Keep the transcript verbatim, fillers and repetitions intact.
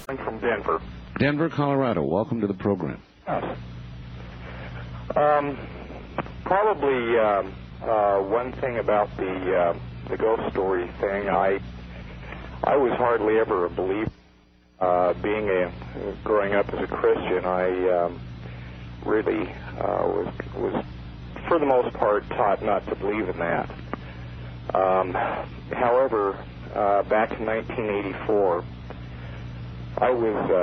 I'm from Denver. Denver, Colorado. Welcome to the program. Yes. Um, probably um, uh, one thing about the uh, the ghost story thing, I I was hardly ever a believer. Uh, being a growing up as a Christian, I um, really uh, was was for the most part taught not to believe in that. Um, however, uh, back in nineteen eighty-four, I was uh,